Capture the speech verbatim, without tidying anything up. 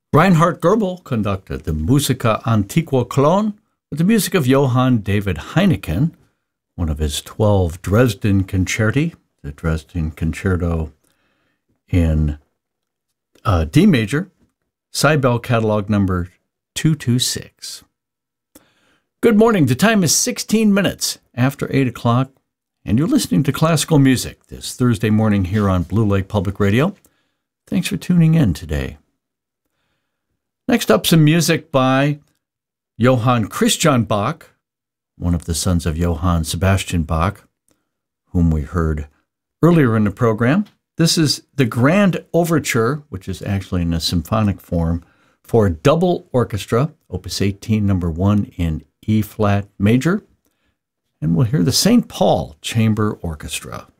Reinhard Goebel conducted the Musica Antiqua Cologne with the music of Johann David Heineken, one of his twelve Dresden Concerti, the Dresden Concerto in uh, D major, Cybele catalog number two two six. Good morning. The time is sixteen minutes after eight o'clock, and you're listening to classical music this Thursday morning here on Blue Lake Public Radio. Thanks for tuning in today. Next up, some music by Johann Christian Bach, one of the sons of Johann Sebastian Bach, whom we heard earlier in the program. This is the Grand Overture, which is actually in a symphonic form, for a double orchestra, Opus eighteen, number one in E-flat major. And we'll hear the Saint Paul Chamber Orchestra.